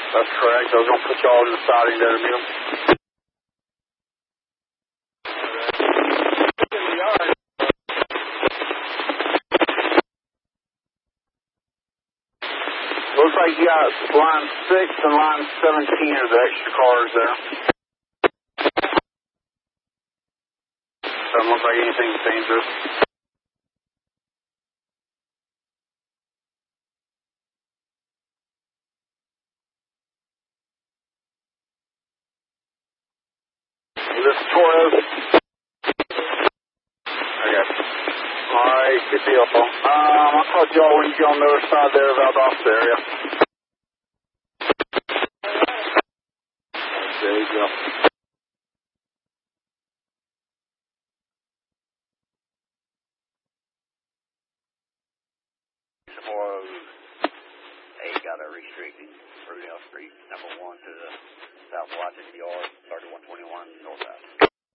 That's correct. I was going to put y'all in the siding there, Emil. Looks like you got line 6 and line 17 are the extra cars there. Doesn't look like anything's dangerous. This is Torres. Okay. Alright, good deal. I'll call y'all when you get on the other side there of Valdosta area. There you go. They got a restricting Rudell Street, number 1 to the south Washington Yard, 3121 northbound.